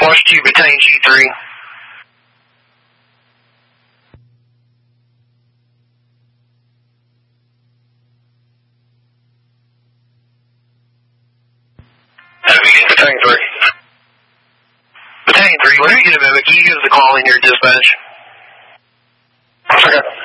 Wash 2, Battalion G3. Battalion 3. Battalion 3, whenever you get a moment, can you give us a call in your dispatch? Okay.